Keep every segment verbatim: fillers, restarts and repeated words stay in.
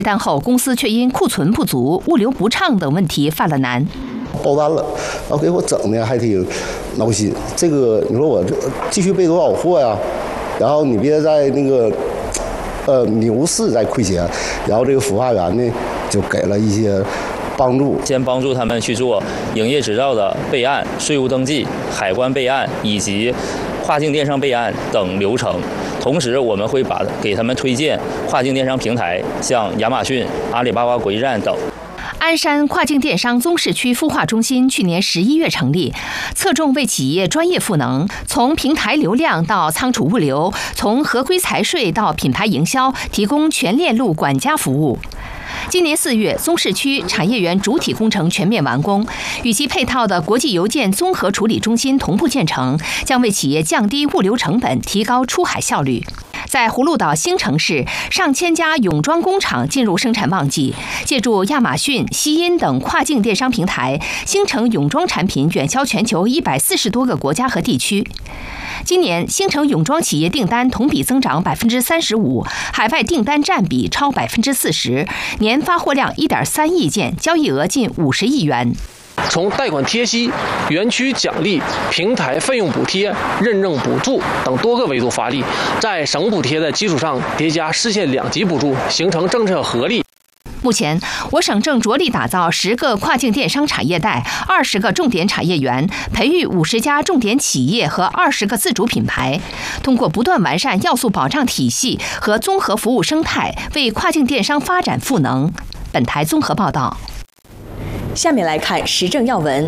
单后公司却因库存不足、物流不畅等问题犯了难。 爆单了，然后给我整的还挺闹心。这个你说我这继续备多少货呀？然后你别在那个呃牛市在亏钱，然后这个孵化园呢就给了一些帮助， 先帮助他们去做营业执照的备案、税务登记、海关备案以及跨境电商备案等流程。同时，我们会把给他们推荐跨境电商平台，像亚马逊、阿里巴巴国际站等。 鞍山跨境电商综市区孵化中心去年十一月成立，侧重为企业专业赋能，从平台流量到仓储物流，从合规财税到品牌营销，提供全链路管家服务。今年四月，综市区产业园主体工程全面完工，与其配套的国际邮件综合处理中心同步建成，将为企业降低物流成本，提高出海效率。在葫芦岛新城市，上千家泳装工厂进入生产旺季，借助亚马逊、西音等跨境电商平台，星城泳装产品远销全球一百四十多个国家和地区。今年，星城泳装企业订单同比增长百分之三十五，海外订单占比超百分之四十，年发货量一点三亿件，交易额近五十亿元。 从贷款贴息、园区奖励、平台费用补贴、认证补助等多个维度发力，在省补贴的基础上叠加市县两级补助，形成政策合力。 目前，我省正着力打造十个跨境电商产业带、二十个重点产业园，培育五十家重点企业和二十个自主品牌，通过不断完善要素保障体系和综合服务生态，为跨境电商发展赋能。本台综合报道。 下面来看时政要闻。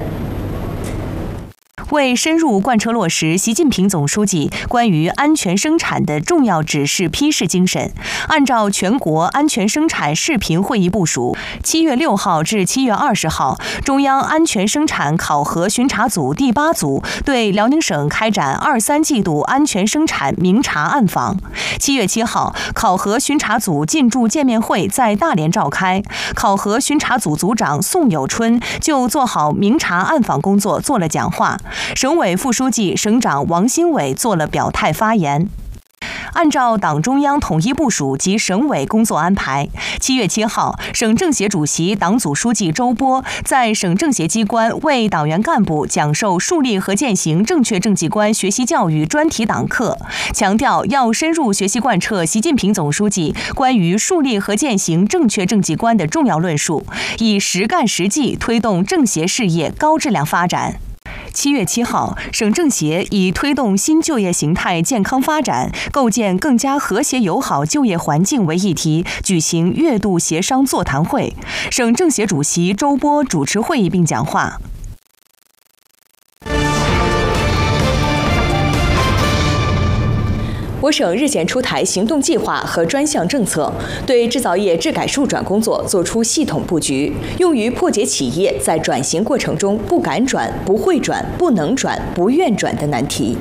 为深入贯彻落实习近平总书记关于安全生产的重要指示批示精神，按照全国安全生产视频会议部署，七月六号至七月二十号，中央安全生产考核巡查组第八组对辽宁省开展二三季度安全生产明察暗访。七月七号，考核巡查组进驻见面会在大连召开，考核巡查组组长宋有春就做好明察暗访工作做了讲话。省委副书记、省长王新伟做了表态发言。按照党中央统一部署及省委工作安排，七月七号，省政协主席、党组书记周波在省政协机关为党员干部讲授树立和践行正确政绩观学习教育专题党课，强调要深入学习贯彻习近平总书记关于树立和践行正确政绩观的重要论述，以实干实际推动政协事业高质量发展。七月七号，省政协以推动新就业形态健康发展，构建更加和谐友好就业环境为议题，举行月度协商座谈会。省政协主席周波主持会议并讲话。 我省日前出台行动计划和专项政策，对制造业质改数转工作作出系统布局，用于破解企业在转型过程中不敢转、不会转、不能转、不愿转的难题。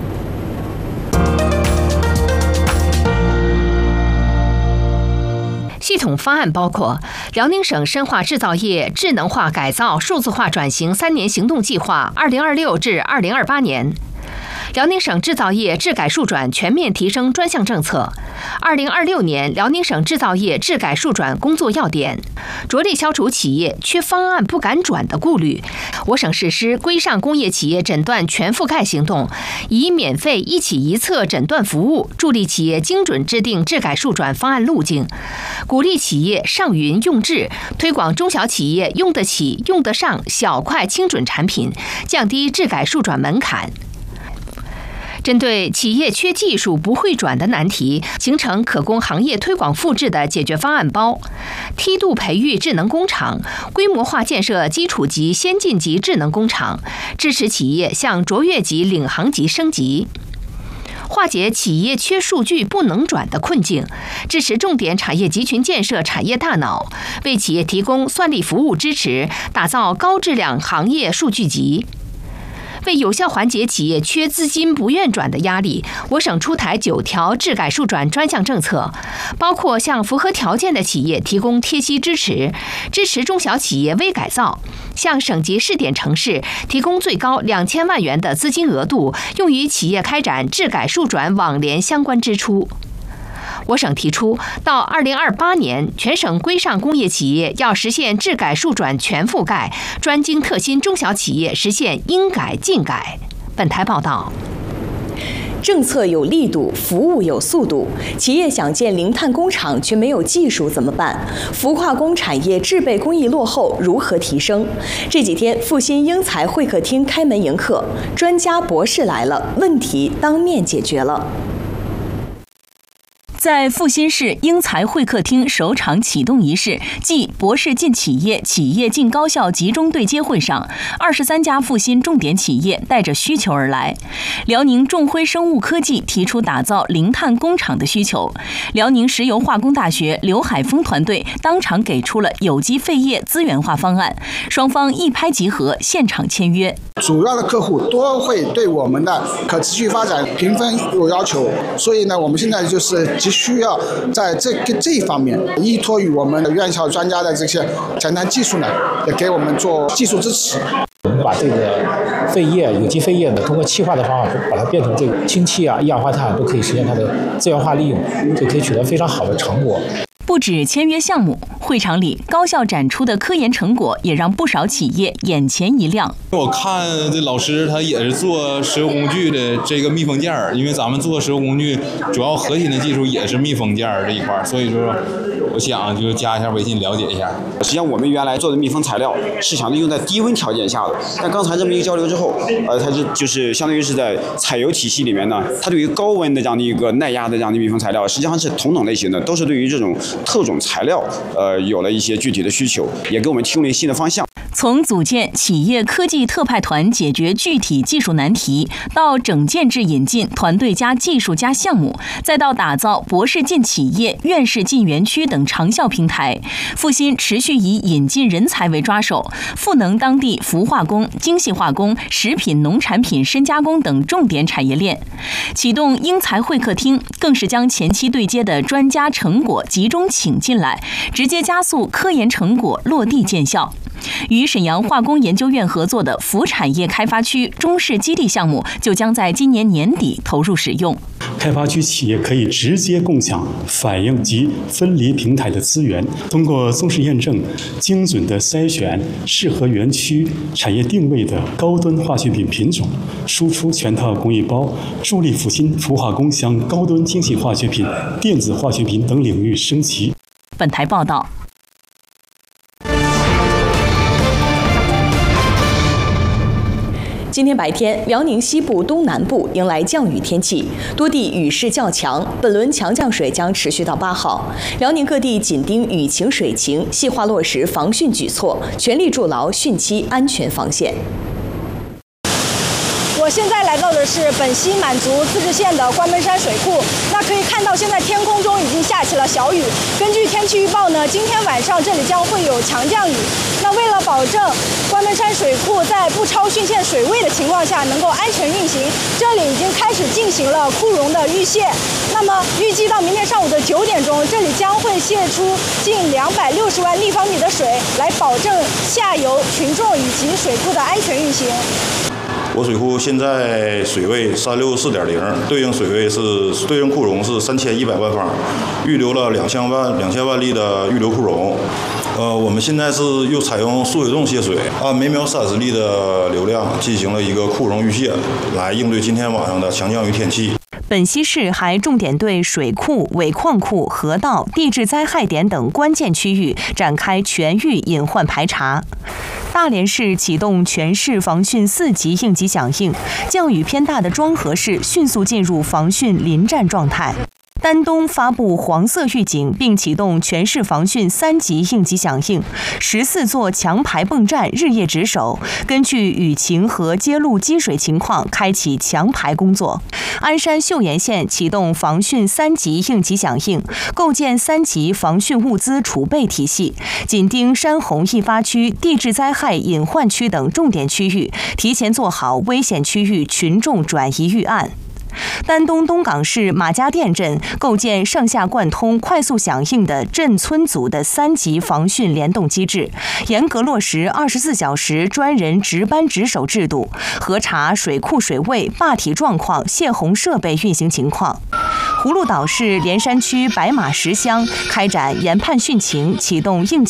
系统方案包括辽宁省深化制造业智能化改造、数字化转型三年行动计划（二零二六至二零二八年）。辽宁省制造业质改数转全面提升专项政策，二零二六年辽宁省制造业质改数转工作要点，着力消除企业缺方案不敢转的顾虑。我省实施规上工业企业诊断全覆盖行动，以免费一起一策诊断服务，助力企业精准制定质改数转方案路径，鼓励企业上云用智，推广中小企业用得起、用得上小快精准产品，降低质改数转门槛。针对企业缺技术不会转的难题，形成可供行业推广复制的解决方案包，梯度培育智能工厂，规模化建设基础级、先进级智能工厂，支持企业向卓越级、领航级升级。化解企业缺数据不能转的困境，支持重点产业集群建设产业大脑，为企业提供算力服务支持，打造高质量行业数据集。为有效缓解企业缺资金不愿转的压力，我省出台九条质改数转专项政策，包括向符合条件的企业提供贴息支持，支持中小企业微改造，向省级试点城市提供最高两千万元的资金额度，用于企业开展质改数转网联相关支出。 我省提出，到二零二八年，全省规上工业企业要实现治改数转全覆盖，专精特新中小企业实现应改尽改。本台报道。 政策有力度，服务有速度。企业想建零碳工厂却没有技术怎么办？氟化工产业制备工艺落后，如何提升？这几天，复兴英才会客厅开门迎客，专家博士来了，问题当面解决了。 在阜新市英才会客厅首场启动仪式暨博士进企业、企业进高校集中对接会上，二十三家阜新重点企业带着需求而来。辽宁众辉生物科技提出打造零碳工厂的需求，辽宁石油化工大学刘海峰团队当场给出了有机废液资源化方案，双方一拍即合，现场签约。 主要的客户都会对我们的可持续发展评分有要求，所以呢，我们现在就是急需要在这个这一方面依托于我们的院校专家的这些前端技术呢，也给我们做技术支持。 我们把这个废液、有机废液呢，通过气化的方法把它变成这个氢气啊、一氧化碳，都可以实现它的资源化利用，就可以取得非常好的成果。 不止签约项目，会场里高校展出的科研成果也让不少企业眼前一亮。 我看这老师他也是做石油工具的这个密封件儿，因为咱们做石油工具主要核心的技术也是密封件儿这一块，所以说我想就加一下微信了解一下。 实际上我们原来做的密封材料是想利用在低温条件下的，但刚才这么一个交流之后，呃，它是就是相当于是在采油体系里面呢，它对于高温的这样的一个耐压的这样的密封材料，实际上是同等类型的，都是对于这种特种材料，呃，有了一些具体的需求，也给我们提供了新的方向。 从组建企业科技特派团解决具体技术难题，到整建制引进团队加技术加项目，再到打造博士进企业、院士进园区等长效平台，阜新持续以引进人才为抓手，赋能当地氟化工、精细化工、食品农产品深加工等重点产业链。启动英才会客厅，更是将前期对接的专家成果集中请进来，直接加速科研成果落地见效。与沈阳化工研究院合作的氟产业开发区中试基地项目就将在今年年底投入使用。 开发区企业可以直接共享反应及分离平台的资源，通过综试验证，精准的筛选适合园区产业定位的高端化学品品种，输出全套工艺包，助力阜新氟化工向高端精细化学品、电子化学品等领域升级。 本台报道。 今天白天，辽宁西部、东南部迎来降雨天气，多地雨势较强。本轮强降水将持续到八号。辽宁各地紧盯雨情水情，细化落实防汛举措，全力筑牢汛期安全防线。 我现在来到的是本溪满族自治县的关门山水库，那可以看到现在天空中已经下起了小雨。根据天气预报呢，今天晚上这里将会有强降雨。那为了保证关门山水库在不超汛限水位的情况下能够安全运行，这里已经开始进行了库容的预泄。那么预计到明天上午的九点钟，这里将会泄出近两百六十万立方米的水，来保证下游群众以及水库的安全运行。 我水库现在水位三六四点零，对应水位是对应库容是三千一百万方，预留了两千万两千万立的预留库容。呃，我们现在是又采用输水洞泄水，按每秒三十立的流量进行了一个库容预泄，来应对今天晚上的强降雨天气。 本溪市还重点对水库、尾矿库、河道、地质灾害点等关键区域展开全域隐患排查。大连市启动全市防汛四级应急响应，降雨偏大的庄河市迅速进入防汛临战状态。丹东发布黄色预警，并启动全市防汛三级应急响应，十四座强排泵站日夜值守，根据雨情和揭露积水情况开启强排工作。鞍山岫岩县启动防汛三级应急响应，构建三级防汛物资储备体系，紧盯山洪易发区、地质灾害隐患区等重点区域，提前做好危险区域群众转移预案。丹东东港市马家店镇构建上下贯通、快速响应的镇村组的三级防汛联动机制，严格落实二十四小时专人值班值守制度，核查水库水位、坝体状况、泄洪设备运行情况。 葫芦岛市连山区白马石乡开展研判汛情，启动应急